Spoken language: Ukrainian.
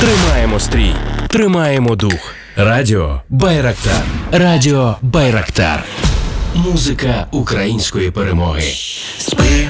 Тримаємо стрій, тримаємо дух. Радіо Байрактар. Радіо Байрактар. Музика української перемоги. Спи,